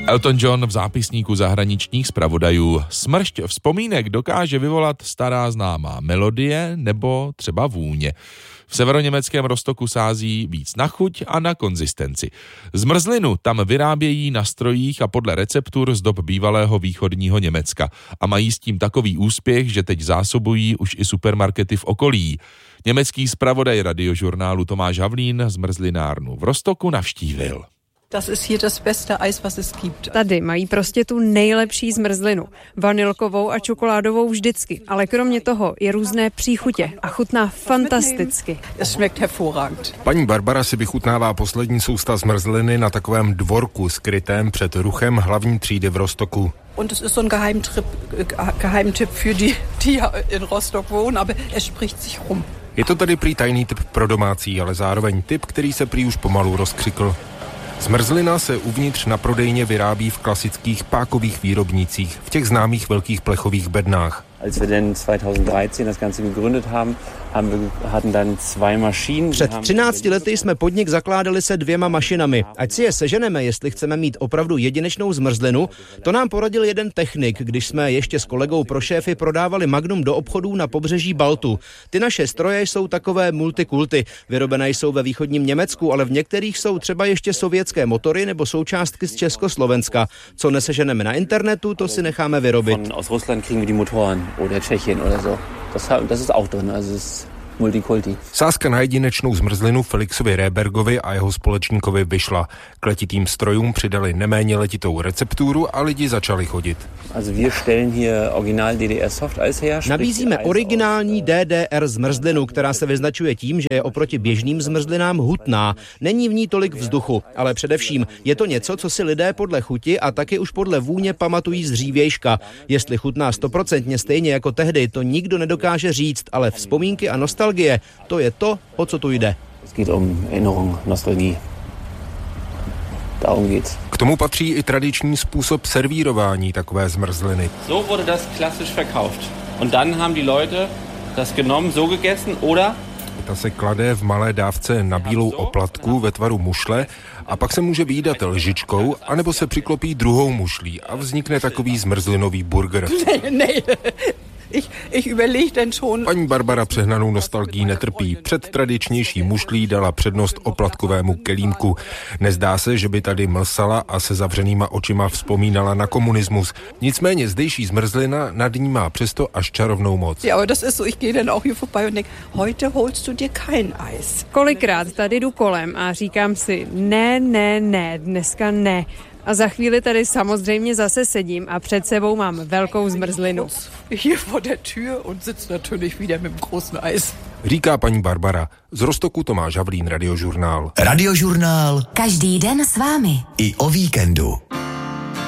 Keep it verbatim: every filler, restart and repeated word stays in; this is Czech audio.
Elton John v zápisníku zahraničních zpravodajů. Smršť vzpomínek dokáže vyvolat stará známá melodie nebo třeba vůně. V severoněmeckém Rostocku sází víc na chuť a na konzistenci. Zmrzlinu tam vyrábějí na strojích a podle receptur z dob bývalého východního Německa a mají s tím takový úspěch, že teď zásobují už i supermarkety v okolí. Německý zpravodaj Radiožurnálu Tomáš Havlín zmrzlinárnu v Rostocku navštívil. Das ist hier das beste Eis, was es gibt. Tady mají prostě tu nejlepší zmrzlinu. Vanilkovou a čokoládovou vždycky, ale kromě toho je různé příchutě a chutná fantasticky. Es schmeckt hervorragend. Paní Barbara si vychutnává poslední sousta zmrzliny na takovém dvorku skrytém před ruchem hlavní třídy v Rostocku. Und es ist so ein Geheimtrip, Geheimtipp für die, die in Rostock wohnen, aber es spricht sich rum. Je to tady prý tajný tip pro domácí, ale zároveň tip, který se prý už pomalu rozkřikl. Zmrzlina se uvnitř na prodejně vyrábí v klasických pákových výrobnících, v těch známých velkých plechových bednách. Als wir dann zweitausenddreizehn das Ganze gegründet haben, haben wir, hatten dann zwei Maschinen. Před třinácti lety jsme podnik zakládali se dvěma mašinami. Ať si je seženeme, jestli chceme mít opravdu jedinečnou zmrzlinu, to nám poradil jeden technik, když jsme ještě s kolegou pro šéfy prodávali Magnum do obchodů na pobřeží Baltu. Ty naše stroje jsou takové multikulty. Vyrobené jsou ve východním Německu, ale v některých jsou třeba ještě sovětské motory nebo součástky z Československa. Co neseženeme na internetu, to si necháme vyrobit. Von, aus Russland kriegen wir die Motoren. Oder Tschechien oder so. Das, das ist auch drin, also es ist multikulti. Sázka na jedinečnou zmrzlinu Felixovi Rébergovi a jeho společníkovi vyšla. K letitým strojům přidali neméně letitou recepturu a lidi začali chodit. Also wir stellen hier original D D R Softeis her. Nabízíme originální D D R zmrzlinu, která se vyznačuje tím, že je oproti běžným zmrzlinám hutná. Není v ní tolik vzduchu, ale především je to něco, co si lidé podle chuti a taky už podle vůně pamatují z dřívějška. Jestli chutná stoprocentně stejně jako tehdy, to nikdo nedokáže říct, ale vzpomínky a nostalgie, to je to, o co tu jde. Es geht um Erinnerung, Nostalgie. Darum geht's. K tomu patří i tradiční způsob servírování takové zmrzliny. So wurde das klassisch verkauft. Und dann haben die Leute das genommen, so gegessen, oder? Ta se klade v malé dávce na bílou oplatku ve tvaru mušle a pak se může vyjídat lžičkou, anebo se přiklopí druhou mušlí a vznikne takový zmrzlinový burger. Nee, nee. Ich, ich überleg denn schon. Paní Barbara přehnanou nostalgií netrpí. Před tradičnější mušlí dala přednost oplatkovému kelímku. Nezdá se, že by tady mlsala a se zavřenýma očima vzpomínala na komunismus. Nicméně zdejší zmrzlina nad ní má přesto až čarovnou moc. Ja, aber das ist so, ich gehe dann auch hier vorbei und denk, heute holst du dir kein Eis. Kolikrát tady jdu kolem a říkám si, ne, ne, ne, dneska ne. A za chvíli tady samozřejmě zase sedím a před sebou mám velkou zmrzlinu. Hier vor der Tür und sitzt natürlich wieder mit dem großen Eis. Říká paní Barbara. Z Rostocku Tomáš Havlín, Radiožurnál. Radiožurnál. Každý den s vámi. I o víkendu.